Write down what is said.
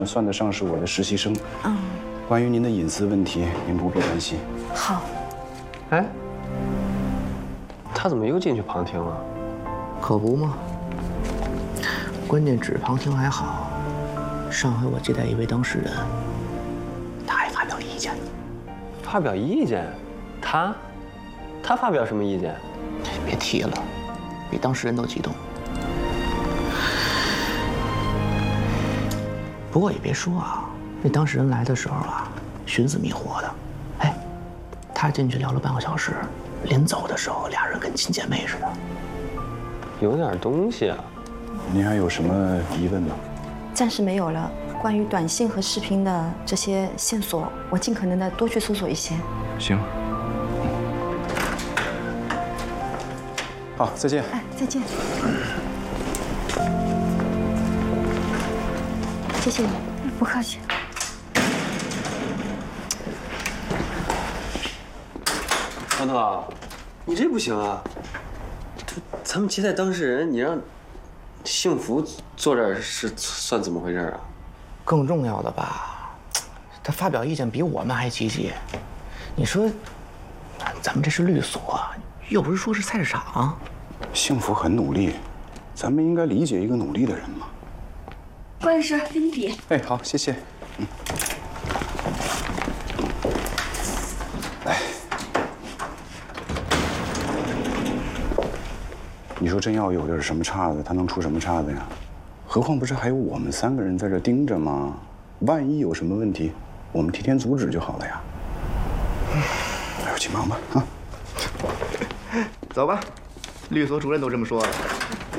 算得上是我的实习生。 嗯， 关于您的隐私问题，您不必担心。 好。 哎，他怎么又进去旁听了？ 可不嘛。关键只旁听还好，上回我接待一位当事人，他还发表意见。 发表意见？他发表什么意见？ 别提了，比当事人都激动。不过也别说啊，那当事人来的时候啊，寻死觅活的。哎，他进去聊了半个小时，临走的时候俩人跟亲姐妹似的。 有点东西啊。 您还有什么疑问吗？ 暂时没有了。关于短信和视频的这些线索，我尽可能的多去搜索一些。 行。好，再见。 哎，再见。谢谢你，不客气。 王涛，你这不行啊！咱们接待当事人，你让幸福坐这儿是算怎么回事啊？ 更重要的吧，他发表意见比我们还积极。你说，咱们这是律所，又不是说是菜市场。 幸福很努力，咱们应该理解一个努力的人嘛。 关律师，给你笔。 哎，好，谢谢。来，你说真要有点什么岔子，他能出什么岔子呀？何况不是还有我们3个人在这盯着吗？万一有什么问题，我们提前阻止就好了呀。哎呦，去忙吧啊！ 走吧，律所主任都这么说了。